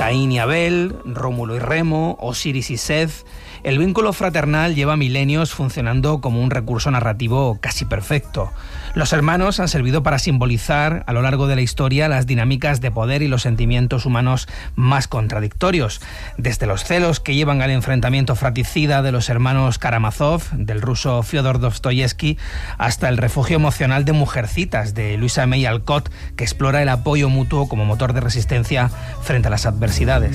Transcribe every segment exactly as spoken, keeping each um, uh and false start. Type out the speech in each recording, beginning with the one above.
Caín y Abel, Rómulo y Remo, Osiris y Seth. El vínculo fraternal lleva milenios funcionando como un recurso narrativo casi perfecto. Los hermanos han servido para simbolizar a lo largo de la historia las dinámicas de poder y los sentimientos humanos más contradictorios, desde los celos que llevan al enfrentamiento fratricida de los hermanos Karamazov, del ruso Fyodor Dostoyevsky, hasta el refugio emocional de Mujercitas, de Louisa May Alcott, que explora el apoyo mutuo como motor de resistencia frente a las adversidades.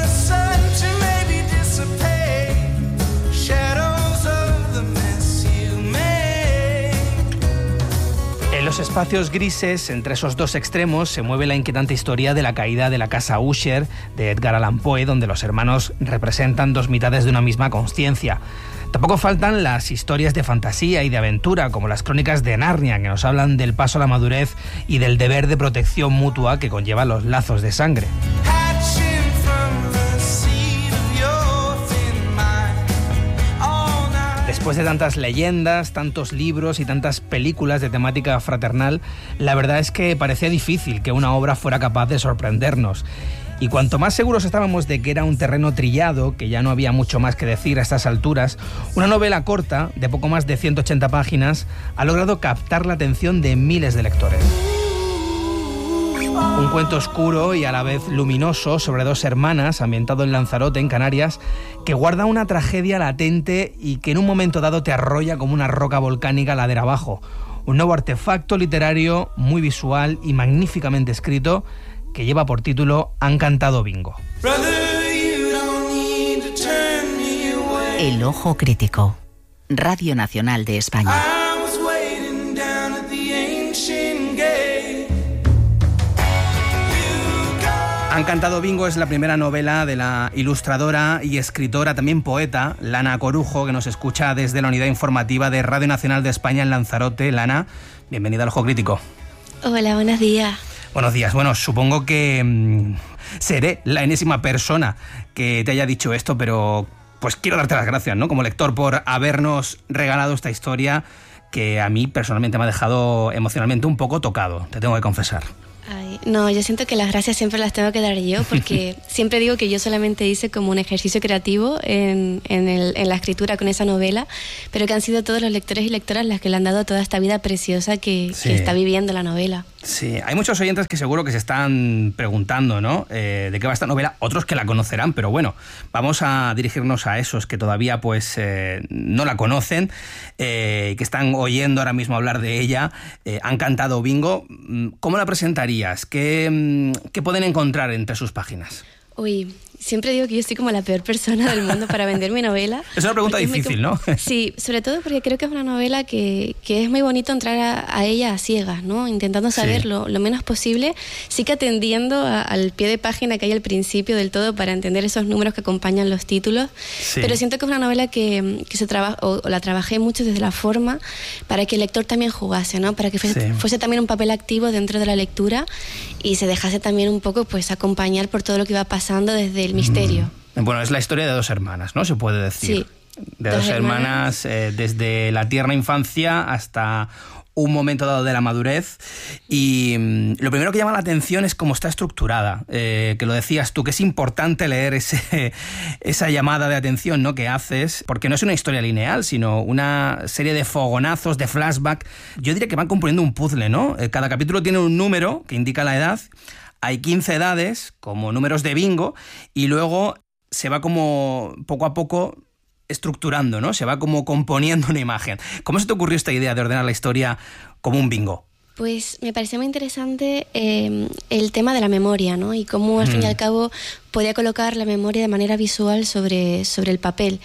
En los espacios grises, entre esos dos extremos, se mueve la inquietante historia de la caída de la casa Usher de Edgar Allan Poe, donde los hermanos representan dos mitades de una misma consciencia. Tampoco faltan las historias de fantasía y de aventura, como las crónicas de Narnia, que nos hablan del paso a la madurez y del deber de protección mutua que conlleva los lazos de sangre. Después de tantas leyendas, tantos libros y tantas películas de temática fraternal, la verdad es que parecía difícil que una obra fuera capaz de sorprendernos. Y cuanto más seguros estábamos de que era un terreno trillado, que ya no había mucho más que decir a estas alturas, una novela corta, de poco más de ciento ochenta páginas, ha logrado captar la atención de miles de lectores. Un cuento oscuro y a la vez luminoso sobre dos hermanas, ambientado en Lanzarote, en Canarias, que guarda una tragedia latente y que en un momento dado te arrolla como una roca volcánica ladera abajo. Un nuevo artefacto literario muy visual y magníficamente escrito que lleva por título Han cantado bingo. El ojo crítico. Radio Nacional de España. Han cantado bingo es la primera novela de la ilustradora y escritora, también poeta, Lana Corujo, que nos escucha desde la unidad informativa de Radio Nacional de España en Lanzarote. Lana, bienvenida al Ojo Crítico. Hola, buenos días. Buenos días. Bueno, supongo que mmm, seré la enésima persona que te haya dicho esto, pero pues quiero darte las gracias, ¿no? Como lector, por habernos regalado esta historia que a mí personalmente me ha dejado emocionalmente un poco tocado, te tengo que confesar. Ay, no, yo siento que las gracias siempre las tengo que dar yo, porque siempre digo que yo solamente hice como un ejercicio creativo en, en, el, en la escritura con esa novela, pero que han sido todos los lectores y lectoras las que le han dado toda esta vida preciosa que, sí. que está viviendo la novela. Sí, hay muchos oyentes que seguro que se están preguntando, ¿no? Eh, ¿de qué va esta novela? Otros que la conocerán, pero bueno, vamos a dirigirnos a esos que todavía pues eh, no la conocen, eh, que están oyendo ahora mismo hablar de ella. Eh, Han cantado bingo. ¿Cómo la presentarías? ¿Qué, ¿Qué pueden encontrar entre sus páginas? Uy, siempre digo que yo soy como la peor persona del mundo para vender mi novela. Es una pregunta difícil, ¿no? Sí, sobre todo porque creo que es una novela que, que es muy bonito entrar a, a ella a ciegas, ¿no? Intentando saber sí. lo, lo menos posible, sí que atendiendo a, al pie de página que hay al principio del todo para entender esos números que acompañan los títulos. Sí. Pero siento que es una novela que, que se traba, o, o la trabajé mucho desde la forma para que el lector también jugase, ¿no? Para que fuese, sí. fuese también un papel activo dentro de la lectura y se dejase también un poco pues acompañar por todo lo que iba pasando desde el misterio. Bueno, es la historia de dos hermanas, ¿no? Se puede decir. Sí. De dos, dos hermanas, hermanas eh, desde la tierna infancia hasta un momento dado de la madurez. Y mmm, lo primero que llama la atención es cómo está estructurada, eh, que lo decías tú, que es importante leer ese, esa llamada de atención, ¿no? que haces, porque no es una historia lineal, sino una serie de fogonazos, de flashback. Yo diría que van componiendo un puzzle, ¿no? Eh, cada capítulo tiene un número que indica la edad. Hay quince edades, como números de bingo, y luego se va como poco a poco estructurando, ¿no? Se va como componiendo una imagen. ¿Cómo se te ocurrió esta idea de ordenar la historia como un bingo? Pues me pareció muy interesante eh, el tema de la memoria, ¿no? Y cómo al mm. fin y al cabo podía colocar la memoria de manera visual sobre, sobre el papel.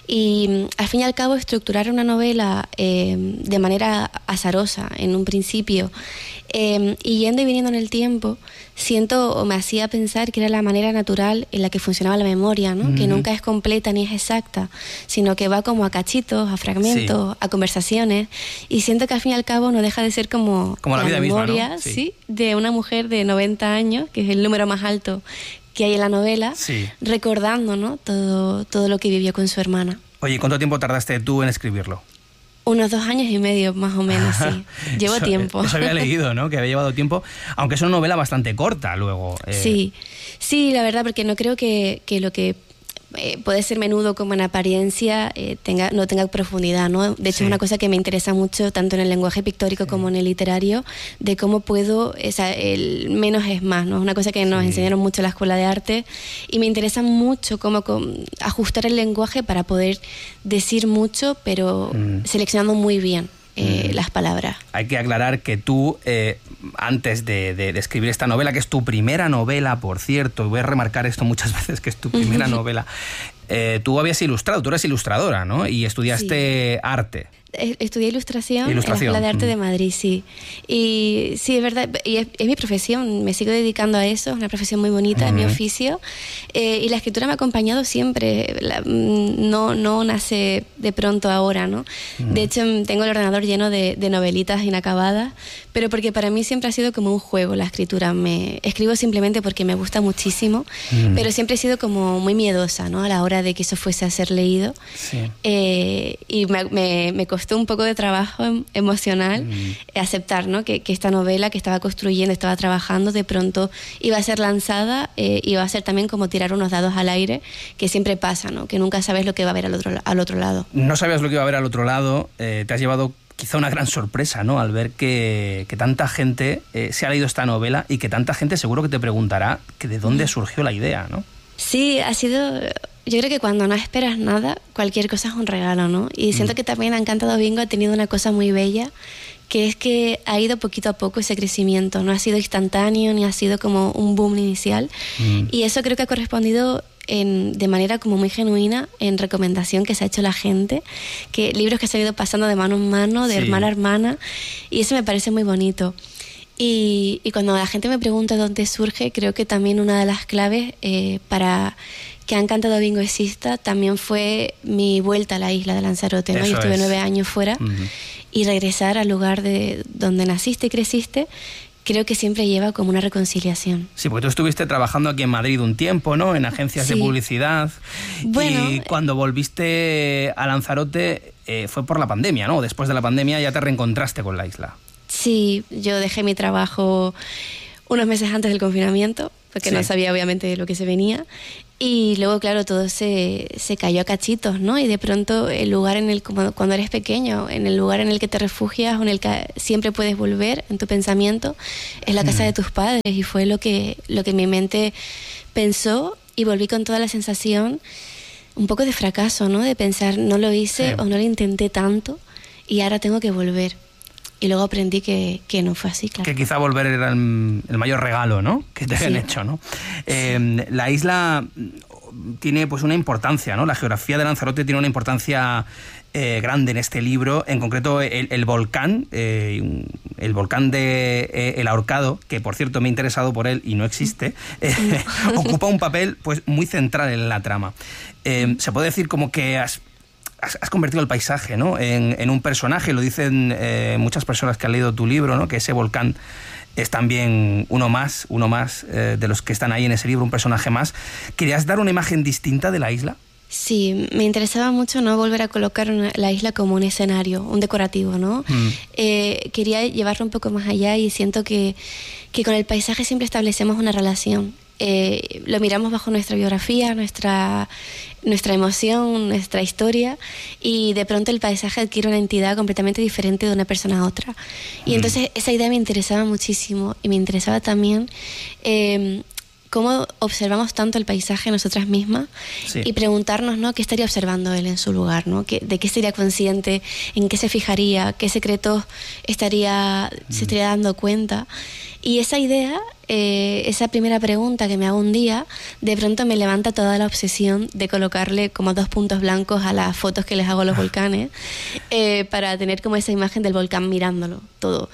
Y al fin y al cabo estructurar una novela eh, de manera azarosa en un principio eh, y yendo y viniendo en el tiempo, siento o me hacía pensar que era la manera natural en la que funcionaba la memoria, ¿no? Mm. Que nunca es completa ni es exacta, sino que va como a cachitos, a fragmentos, sí. a conversaciones, y siento que al fin y al cabo no deja de ser como, como la, la vida memoria, misma, ¿no? Sí. ¿sí? de una mujer de noventa años, que es el número más alto que hay en la novela, sí. recordando, ¿no? todo, todo lo que vivió con su hermana. Oye, ¿cuánto tiempo tardaste tú en escribirlo? Unos dos años y medio, más o menos, sí. Llevo eso, tiempo. Eso había leído, ¿no? Que había llevado tiempo, aunque es una novela bastante corta luego. Eh. Sí, sí, la verdad, porque no creo que, que lo que eh, puede ser menudo como en apariencia eh, tenga, no tenga profundidad, ¿no? De hecho, sí. Es una cosa que me interesa mucho, tanto en el lenguaje pictórico sí. como en el literario, de cómo puedo, o sea, el menos es más, ¿no? Es una cosa que nos sí. enseñaron mucho en la Escuela de Arte, y me interesa mucho cómo, cómo ajustar el lenguaje para poder decir mucho, pero mm. seleccionando muy bien eh, mm. las palabras. Hay que aclarar que tú, eh, antes de, de, de escribir esta novela, que es tu primera novela, por cierto, y voy a remarcar esto muchas veces, que es tu primera novela, eh, tú habías ilustrado, tú eres ilustradora, ¿no? Y estudiaste sí. arte. Estudié ilustración, ilustración en la Escuela de Arte mm. de Madrid, sí. Y sí, es verdad, y es, es mi profesión, me sigo dedicando a eso, es una profesión muy bonita, mm. es mi oficio. Eh, y la escritura me ha acompañado siempre, la, no, no nace de pronto ahora, ¿no? Mm. De hecho, tengo el ordenador lleno de, de novelitas inacabadas, pero porque para mí siempre ha sido como un juego la escritura. Me escribo simplemente porque me gusta muchísimo, mm. pero siempre he sido como muy miedosa, ¿no? A la hora de que eso fuese a ser leído. Sí. Eh, y me, me, me costó un poco de trabajo emocional mm. aceptar, ¿no? que, que esta novela que estaba construyendo, estaba trabajando, de pronto iba a ser lanzada, eh, iba a ser también como tirar unos dados al aire, que siempre pasa, ¿no? Que nunca sabes lo que va a haber al otro, al otro lado. No sabías lo que iba a haber al otro lado, eh, te has llevado quizá una gran sorpresa, ¿no? Al ver que, que tanta gente eh, se ha leído esta novela y que tanta gente seguro que te preguntará que de dónde surgió la idea, ¿no? Sí, ha sido... Yo creo que cuando no esperas nada, cualquier cosa es un regalo, ¿no? Y siento mm. que también Encantado Bingo ha tenido una cosa muy bella, que es que ha ido poquito a poco ese crecimiento. No ha sido instantáneo, ni ha sido como un boom inicial. Mm. Y eso creo que ha correspondido en, de manera como muy genuina en recomendación que se ha hecho la gente, que libros que se han ido pasando de mano en mano, de sí. hermana a hermana, y eso me parece muy bonito. Y, y cuando la gente me pregunta dónde surge, creo que también una de las claves eh, para que Encantado Bingo exista también fue mi vuelta a la isla de Lanzarote, ¿no? Yo estuve es. nueve años fuera uh-huh. y regresar al lugar de donde naciste y creciste, creo que siempre lleva como una reconciliación. Sí, porque tú estuviste trabajando aquí en Madrid un tiempo, ¿no? En agencias sí. de publicidad. Bueno, y cuando volviste a Lanzarote eh, fue por la pandemia, ¿no? Después de la pandemia ya te reencontraste con la isla. Sí, yo dejé mi trabajo unos meses antes del confinamiento, porque sí. no sabía obviamente lo que se venía. Y luego, claro, todo se, se cayó a cachitos, ¿no? Y de pronto el lugar en el, como cuando eres pequeño, en el lugar en el que te refugias o en el que siempre puedes volver en tu pensamiento, es la casa mm. de tus padres. Y fue lo que, lo que mi mente pensó, y volví con toda la sensación un poco de fracaso, ¿no? De pensar, no lo hice sí. o no lo intenté tanto y ahora tengo que volver. Y luego aprendí que, que no fue así, claro. Que quizá volver era el, el mayor regalo, ¿no? Que te sí. han hecho, ¿no? Eh, la isla tiene pues una importancia, ¿no? La geografía de Lanzarote tiene una importancia eh, grande en este libro. En concreto, el, el volcán, eh, el volcán de eh, El Ahorcado, que por cierto me he interesado por él y no existe, eh, ocupa un papel pues muy central en la trama. Eh, se puede decir como que has... has convertido el paisaje, ¿no? en, en un personaje. Lo dicen eh, muchas personas que han leído tu libro, ¿no? Que ese volcán es también uno más, uno más eh, de los que están ahí en ese libro, un personaje más. ¿Querías dar una imagen distinta de la isla? Sí, me interesaba mucho no volver a colocar una, la isla como un escenario, un decorativo, ¿no? Mm. Eh, quería llevarlo un poco más allá, y siento que, que con el paisaje siempre establecemos una relación. Eh, lo miramos bajo nuestra biografía, nuestra, nuestra emoción, nuestra historia, y de pronto el paisaje adquiere una entidad completamente diferente de una persona a otra. Y mm. entonces esa idea me interesaba muchísimo, y me interesaba también eh, cómo observamos tanto el paisaje nosotras mismas sí. y preguntarnos, ¿no? ¿Qué estaría observando él en su lugar, ¿no? ¿Qué, ¿De qué sería consciente? ¿En qué se fijaría? ¿Qué secretos estaría, mm. se estaría dando cuenta? Y esa idea, eh, esa primera pregunta que me hago un día, de pronto me levanta toda la obsesión de colocarle como dos puntos blancos a las fotos que les hago a los volcanes, eh, para tener como esa imagen del volcán mirándolo todo.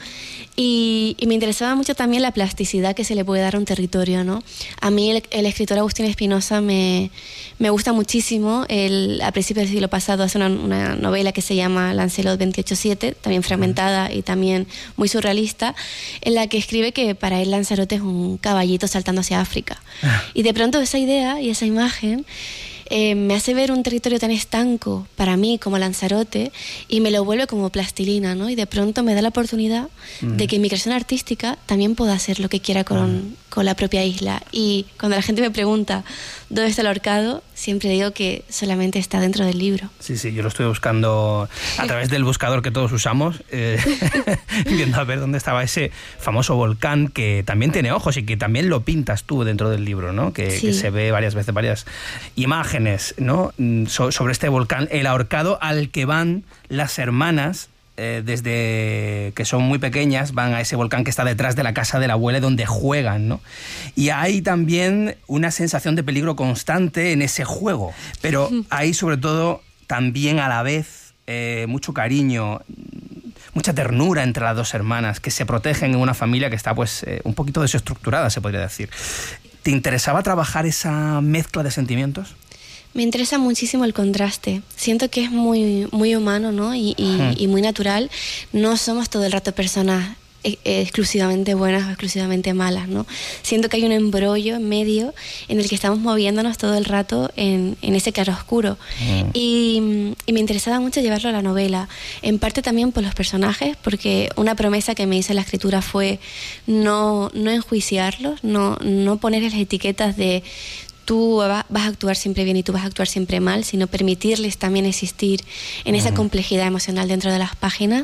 Y, y me interesaba mucho también la plasticidad que se le puede dar a un territorio, ¿no? A mí el, el escritor Agustín Espinosa me, me gusta muchísimo. Él, a principios del siglo pasado, hace una, una novela que se llama Lancelot veintiocho siete, también fragmentada y también muy surrealista, en la que escribe que para él Lanzarote es un caballito saltando hacia África. Y de pronto esa idea y esa imagen eh, me hace ver un territorio tan estanco para mí como Lanzarote y me lo vuelve como plastilina, ¿no? Y de pronto me da la oportunidad uh-huh. de que en mi creación artística también pueda hacer lo que quiera con, uh-huh. con la propia isla. Y cuando la gente me pregunta dónde está el ahorcado, siempre digo que solamente está dentro del libro. Sí, sí, yo lo estoy buscando a través del buscador que todos usamos, eh, viendo a ver dónde estaba ese famoso volcán que también tiene ojos y que también lo pintas tú dentro del libro, ¿no? Que, sí. que se ve varias veces, varias imágenes, ¿no? So, sobre este volcán, el ahorcado al que van las hermanas eh, desde que son muy pequeñas, van a ese volcán que está detrás de la casa de la abuela donde juegan, ¿no? Y hay también una sensación de peligro constante en ese juego, pero hay sobre todo también a la vez eh, mucho cariño, mucha ternura entre las dos hermanas que se protegen en una familia que está pues eh, un poquito desestructurada, se podría decir. ¿Te interesaba trabajar esa mezcla de sentimientos? Me interesa muchísimo el contraste. Siento que es muy, muy humano, ¿no? y, y, uh-huh. y muy natural. No somos todo el rato personas exclusivamente buenas o exclusivamente malas, ¿no? Siento que hay un embrollo en medio en el que estamos moviéndonos todo el rato en, en ese claroscuro. Mm. Y, y me interesaba mucho llevarlo a la novela, en parte también por los personajes, porque una promesa que me hice en la escritura fue no, no enjuiciarlos, no, no ponerles las etiquetas de tú vas a actuar siempre bien y tú vas a actuar siempre mal, sino permitirles también existir en esa complejidad emocional dentro de las páginas.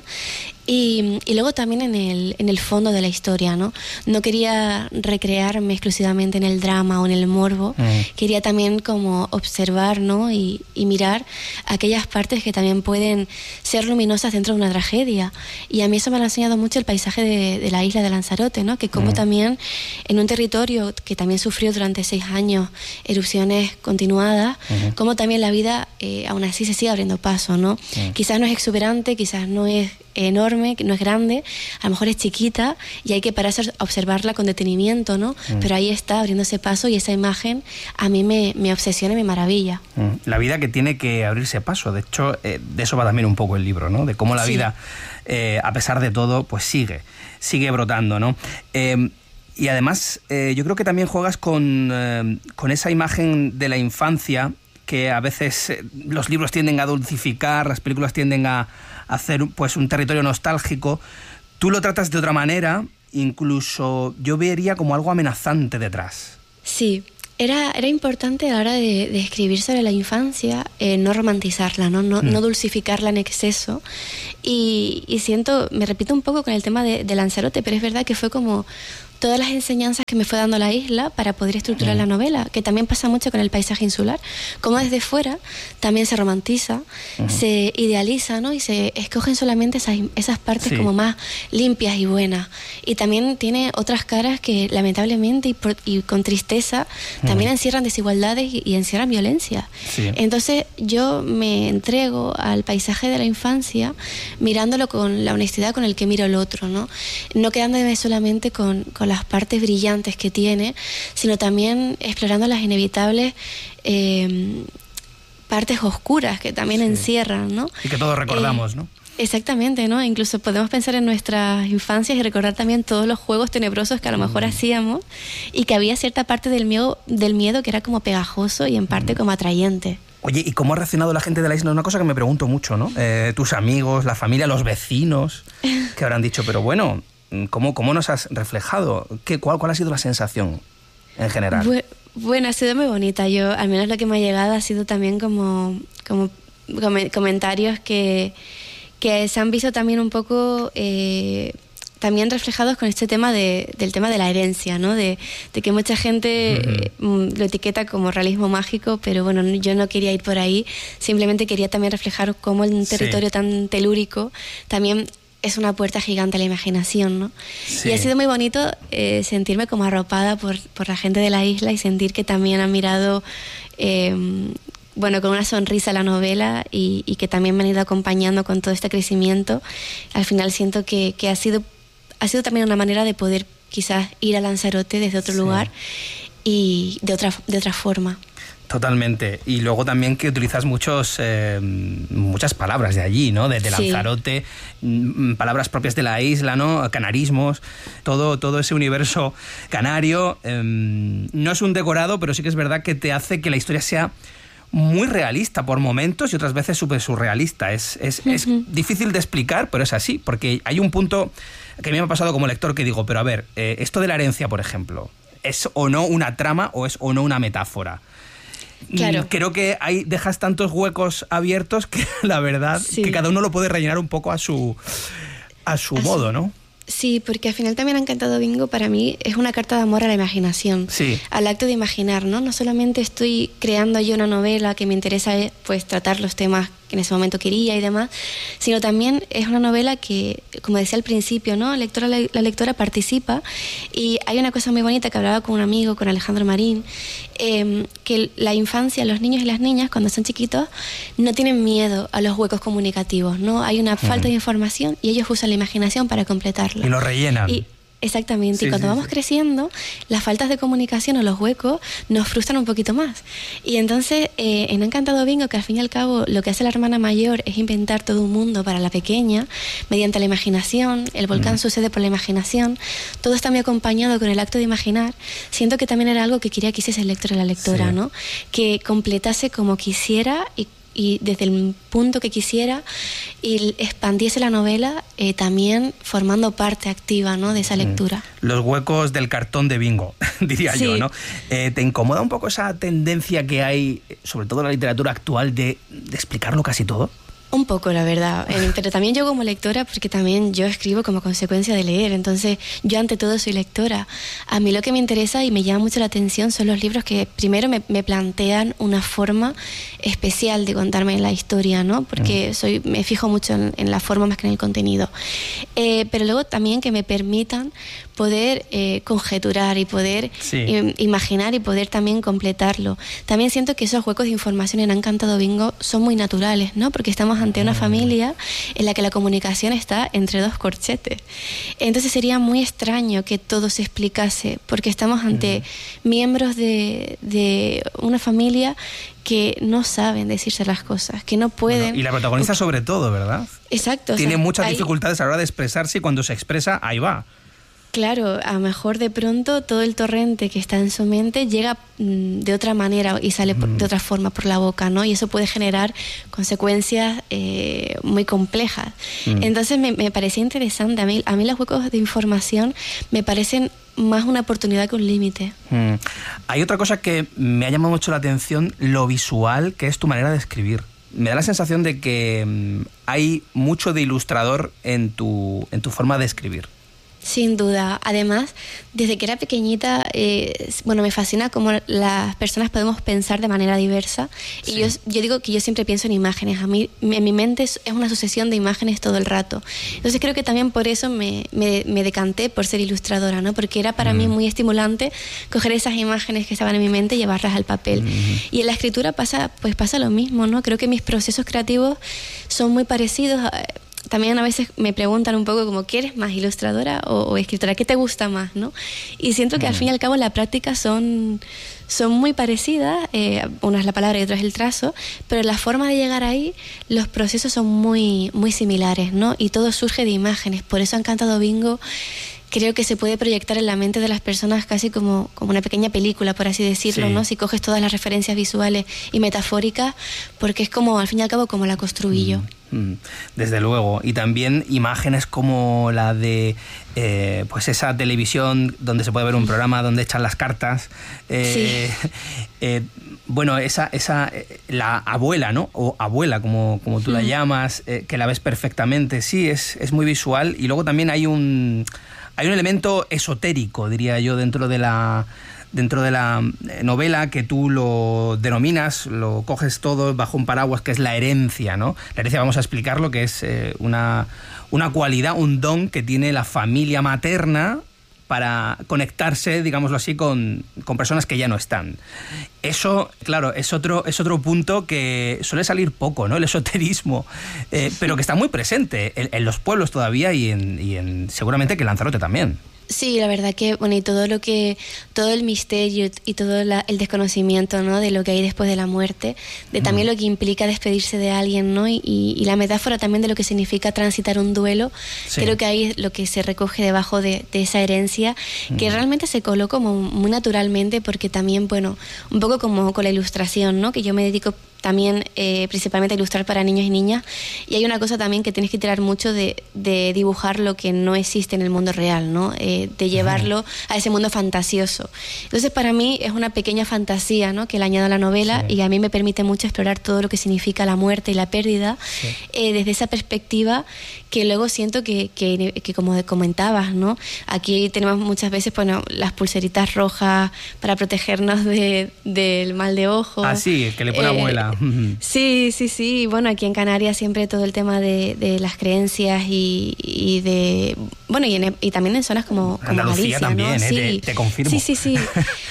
Y, y luego también en el, en el fondo de la historia, ¿no? No quería recrearme exclusivamente en el drama o en el morbo, mm. quería también como observar, ¿no? y, y mirar aquellas partes que también pueden ser luminosas dentro de una tragedia. Y a mí eso me lo ha enseñado mucho el paisaje de, de la isla de Lanzarote, ¿no? Que como mm. también en un territorio que también sufrió durante seis años erupciones continuadas, mm. como también la vida eh, aún así se sigue abriendo paso, ¿no? Mm. Quizás no es exuberante, quizás no es enorme, que no es grande, a lo mejor es chiquita y hay que pararse a observarla con detenimiento, ¿no? Mm. Pero ahí está, abriéndose paso, y esa imagen a mí me, me obsesiona y me maravilla. Mm. La vida que tiene que abrirse paso, de hecho, eh, de eso va también un poco el libro, ¿no? De cómo la sí. vida, eh, a pesar de todo, pues sigue, sigue brotando, ¿no? Eh, y además, eh, yo creo que también juegas con, eh, con esa imagen de la infancia que a veces eh, los libros tienden a dulcificar, las películas tienden a hacer pues un territorio nostálgico. Tú lo tratas de otra manera, incluso yo vería como algo amenazante detrás. Sí, era, era importante a la hora de, de escribir sobre la infancia, eh, no romantizarla, ¿no? No, mm. no dulcificarla en exceso. Y, y siento, me repito un poco con el tema de, de Lanzarote, pero es verdad que fue como todas las enseñanzas que me fue dando la isla para poder estructurar mm. la novela, que también pasa mucho con el paisaje insular, como desde fuera también se romantiza, mm. se idealiza, ¿no? Y se escogen solamente esas, esas partes sí. como más limpias y buenas. Y también tiene otras caras que lamentablemente y, por, y con tristeza mm. también encierran desigualdades y, y encierran violencia. Sí. Entonces yo me entrego al paisaje de la infancia mirándolo con la honestidad con el que miro el otro, ¿no? No quedándome solamente con, con las partes brillantes que tiene, sino también explorando las inevitables eh, partes oscuras que también sí. encierran, ¿no? Y que todos recordamos, eh, ¿no? Exactamente, ¿no? Incluso podemos pensar en nuestras infancias y recordar también todos los juegos tenebrosos que a lo mejor mm. hacíamos y que había cierta parte del miedo, del miedo que era como pegajoso y en parte mm. como atrayente. Oye, ¿y cómo ha reaccionado la gente de la isla? Una cosa que me pregunto mucho, ¿no? Eh, tus amigos, la familia, los vecinos, que habrán dicho, pero bueno, ¿cómo, cómo nos has reflejado? ¿Qué, cuál, ¿Cuál ha sido la sensación en general? Bu- bueno, ha sido muy bonita. Yo, al menos lo que me ha llegado ha sido también como, como com- comentarios que, que se han visto también un poco... Eh, también reflejados con este tema de, del tema de la herencia, ¿no? De, de que mucha gente uh-huh. eh, lo etiqueta como realismo mágico, pero bueno, yo no quería ir por ahí, simplemente quería también reflejar cómo un territorio sí. tan telúrico también es una puerta gigante a la imaginación, ¿no? Sí. Y ha sido muy bonito eh, sentirme como arropada por, por la gente de la isla y sentir que también han mirado... Eh, bueno, con una sonrisa la novela y, y que también me han ido acompañando con todo este crecimiento. Al final siento que, que ha sido ha sido también una manera de poder quizás ir a Lanzarote desde otro sí. lugar y de otra de otra forma. Totalmente. Y luego también que utilizas muchos eh, muchas palabras de allí, ¿no? De, de Lanzarote, sí. palabras propias de la isla, ¿no? Canarismos, todo, todo ese universo canario. Eh, no es un decorado, pero sí que es verdad que te hace que la historia sea muy realista por momentos y otras veces súper surrealista. Es, es, uh-huh. es difícil de explicar, pero es así, porque hay un punto que a mí me ha pasado como lector que digo, pero a ver, eh, esto de la herencia, por ejemplo, ¿es o no una trama o es o no una metáfora? Claro. Creo que ahí dejas tantos huecos abiertos que la verdad sí. que cada uno lo puede rellenar un poco a su, a su Así. modo, ¿no? Sí, porque al final también Han cantado bingo para mí es una carta de amor a la imaginación, sí. al acto de imaginar, ¿no? No solamente estoy creando yo una novela que me interesa pues tratar los temas que en ese momento quería y demás, sino también es una novela que, como decía al principio, ¿no? La lectora, la, la lectora participa y hay una cosa muy bonita que hablaba con un amigo, con Alejandro Marín, eh, que la infancia, los niños y las niñas cuando son chiquitos no tienen miedo a los huecos comunicativos, ¿no? Hay una mm. falta de información y ellos usan la imaginación para completarla. Y lo rellenan. Y, Exactamente, sí, y cuando sí, vamos sí. creciendo, las faltas de comunicación o los huecos nos frustran un poquito más. Y entonces, eh, en Han cantado bingo, que al fin y al cabo lo que hace la hermana mayor es inventar todo un mundo para la pequeña, mediante la imaginación, el volcán mm. sucede por la imaginación, todo está muy acompañado con el acto de imaginar, siento que también era algo que quería que hiciese el lector y la lectora, sí. ¿no? Que completase como quisiera y y desde el punto que quisiera y expandiese la novela eh, también formando parte activa, ¿no? de esa lectura. Los huecos del cartón de bingo, diría sí. yo, ¿no? Eh, ¿Te incomoda un poco esa tendencia que hay, sobre todo en la literatura actual, de, de explicarlo casi todo? Un poco, la verdad, pero también yo como lectora, porque también yo escribo como consecuencia de leer, entonces yo ante todo soy lectora. A mí lo que me interesa y me llama mucho la atención son los libros que primero me, me plantean una forma especial de contarme la historia, ¿no? Porque soy, me fijo mucho en, en la forma más que en el contenido. Eh, pero luego también que me permitan poder eh, conjeturar y poder sí. im- imaginar y poder también completarlo. También siento que esos huecos de información en Han cantado bingo son muy naturales, ¿no? Porque estamos ante una familia en la que la comunicación está entre dos corchetes. Entonces sería muy extraño que todo se explicase, porque estamos ante mm. miembros de, de una familia que no saben decirse las cosas, que no pueden... Bueno, y la protagonista sobre todo, ¿verdad? Exacto. Tiene o sea, muchas hay... dificultades a la hora de expresarse y cuando se expresa, ahí va. Claro, a lo mejor de pronto todo el torrente que está en su mente llega mm, de otra manera y sale por, de otra forma por la boca, ¿no? Y eso puede generar consecuencias eh, muy complejas. Mm. Entonces me, me parecía interesante. A mí, a mí los huecos de información me parecen más una oportunidad que un límite. Mm. Hay otra cosa que me ha llamado mucho la atención, lo visual, que es tu manera de escribir. Me da la sensación de que mm, hay mucho de ilustrador en tu, en tu forma de escribir. Sin duda. Además, desde que era pequeñita, eh, bueno, me fascina cómo las personas podemos pensar de manera diversa. Sí. Y yo, yo digo que yo siempre pienso en imágenes. A mí, en mi mente es, es una sucesión de imágenes todo el rato. Entonces creo que también por eso me, me, me decanté por ser ilustradora, ¿no? Porque era para mm. mí muy estimulante coger esas imágenes que estaban en mi mente y llevarlas al papel. Mm. Y en la escritura pasa, pues pasa lo mismo, ¿no? Creo que mis procesos creativos son muy parecidos a, también a veces me preguntan un poco como, ¿qué eres más, ilustradora o, o escritora? ¿Qué te gusta más, no? Y siento que mm. al fin y al cabo la práctica son, son muy parecidas, eh, una es la palabra y otra es el trazo, pero la forma de llegar ahí, los procesos son muy, muy similares, ¿no? Y todo surge de imágenes. Por eso Han cantado bingo creo que se puede proyectar en la mente de las personas casi como, como una pequeña película, por así decirlo, sí. ¿no? Si coges todas las referencias visuales y metafóricas, porque es como, al fin y al cabo, como la construí yo. Mm, mm, desde luego. Y también imágenes como la de eh, pues esa televisión donde se puede ver un programa donde echan las cartas. Eh, sí. eh, bueno, esa, esa la abuela, ¿no? O abuela, como, como tú mm. la llamas, eh, que la ves perfectamente. Sí, es, es muy visual. Y luego también hay un... Hay un elemento esotérico, diría yo, dentro de la dentro de la novela que tú lo denominas, lo coges todo bajo un paraguas que es la herencia, ¿no? La herencia, vamos a explicarlo, que es eh, una, una cualidad, un don que tiene la familia materna para conectarse, digámoslo así, con, con personas que ya no están. Eso, claro, es otro, es otro punto que suele salir poco, ¿no? El esoterismo, eh, pero que está muy presente en, en los pueblos todavía y, en, y en seguramente que en Lanzarote también. Sí, la verdad que, bueno, y todo lo que, todo el misterio y todo la, el desconocimiento, ¿no?, de lo que hay después de la muerte, de también lo que implica despedirse de alguien, ¿no?, y, y, y la metáfora también de lo que significa transitar un duelo, sí. Creo que ahí es lo que se recoge debajo de, de esa herencia, que mm. realmente se coló como muy naturalmente, porque también, bueno, un poco como con la ilustración, ¿no?, que yo me dedico también eh, principalmente a ilustrar para niños y niñas, y hay una cosa también que tienes que tirar mucho de, de dibujar lo que no existe en el mundo real, ¿no?, eh, de llevarlo uh-huh. a ese mundo fantasioso. Entonces para mí es una pequeña fantasía, ¿no?, que le añado a la novela, sí. Y a mí me permite mucho explorar todo lo que significa la muerte y la pérdida, sí. eh, desde esa perspectiva, que luego siento que, que, que como comentabas, ¿no?, aquí tenemos muchas veces, bueno, las pulseritas rojas para protegernos de, del mal de ojo. Ah, sí, que le pone eh, abuela. Sí, sí, sí. Bueno, aquí en Canarias siempre todo el tema de, de las creencias y, y de... Bueno, y, en, y también en zonas como, como Andalucía Galicia, también, ¿no? ¿eh? Sí. Te, te confirmo. Sí, sí, sí.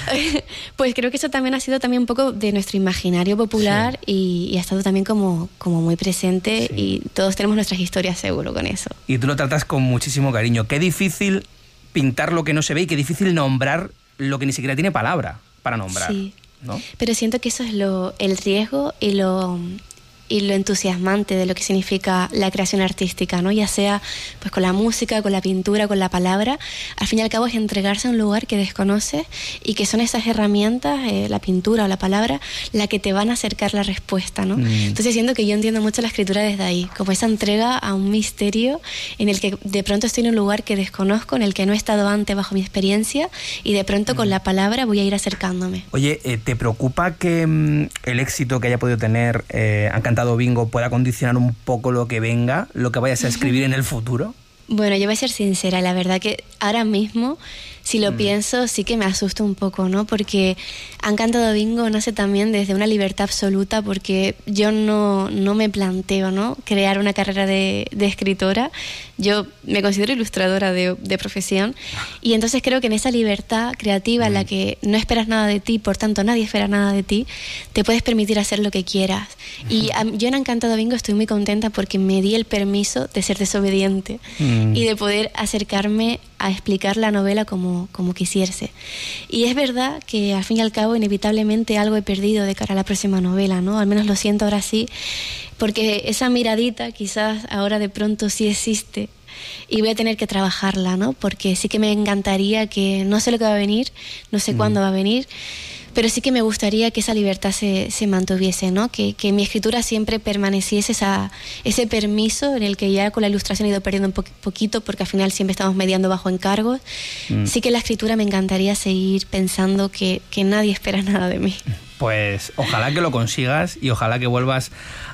Pues creo que eso también ha sido también un poco de nuestro imaginario popular, sí. y, y ha estado también como, como muy presente, sí. Y todos tenemos nuestras historias seguro con eso. Y tú lo tratas con muchísimo cariño. Qué difícil pintar lo que no se ve y qué difícil nombrar lo que ni siquiera tiene palabra para nombrar. Sí. ¿No? Pero siento que eso es lo, el riesgo y lo, y lo entusiasmante de lo que significa la creación artística, ¿no? Ya sea pues con la música, con la pintura, con la palabra, al fin y al cabo es entregarse a un lugar que desconoces y que son esas herramientas, eh, la pintura o la palabra, la que te van a acercar la respuesta, ¿no? Mm. Entonces siento que yo entiendo mucho la escritura desde ahí, como esa entrega a un misterio en el que de pronto estoy en un lugar que desconozco, en el que no he estado antes bajo mi experiencia, y de pronto mm. con la palabra voy a ir acercándome. Oye, eh, ¿te preocupa que mm, el éxito que haya podido tener eh, Han cantado Bingo pueda condicionar un poco lo que venga, lo que vayas a escribir en el futuro? Bueno, yo voy a ser sincera, la verdad que ahora mismo, si lo mm. pienso, sí que me asusta un poco, ¿no? Porque Han cantado Bingo nace también desde una libertad absoluta, porque yo no, no me planteo, ¿no?, crear una carrera de, de escritora. Yo me considero ilustradora de, de profesión, y entonces creo que en esa libertad creativa mm. en la que no esperas nada de ti, por tanto nadie espera nada de ti, te puedes permitir hacer lo que quieras. Mm. Y a, yo en Han cantado Bingo estoy muy contenta porque me di el permiso de ser desobediente mm. y de poder acercarme a explicar la novela como, como quisiese. Y es verdad que al fin y al cabo inevitablemente algo he perdido de cara a la próxima novela, ¿no? Al menos lo siento ahora sí, porque esa miradita quizás ahora de pronto sí existe y voy a tener que trabajarla, ¿no? Porque sí que me encantaría, que no sé lo que va a venir, no sé mm. cuándo va a venir, pero sí que me gustaría que esa libertad se, se mantuviese, ¿no? Que, que mi escritura siempre permaneciese esa, ese permiso en el que ya con la ilustración he ido perdiendo un po- poquito, porque al final siempre estamos mediando bajo encargos. Mm. Sí que en la escritura me encantaría seguir pensando que, que nadie espera nada de mí. Pues ojalá que lo consigas y ojalá que vuelvas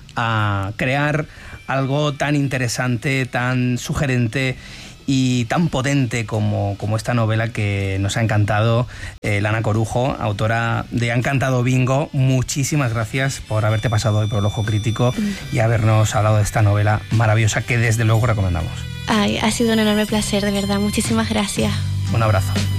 a crear algo tan interesante, tan sugerente y tan potente como, como esta novela que nos ha encantado. eh, Lana Corujo, autora de Han cantado Bingo, muchísimas gracias por haberte pasado hoy por el Ojo Crítico mm. y habernos hablado de esta novela maravillosa que desde luego recomendamos. Ay, ha sido un enorme placer, de verdad. Muchísimas gracias. Un abrazo.